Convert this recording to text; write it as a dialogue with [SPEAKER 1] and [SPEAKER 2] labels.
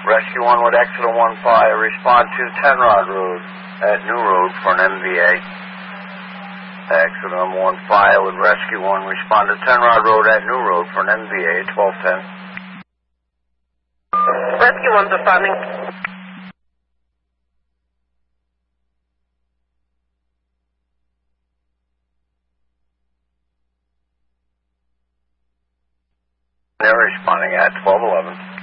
[SPEAKER 1] Rescue 1 with exit 15. Respond to Tenrod Road at New Road for an MVA. Exit 15 with Rescue 1. Respond to Tenrod Road at New Road for an MVA 1210.
[SPEAKER 2] Rescue 1's responding.
[SPEAKER 1] They're responding at 1211.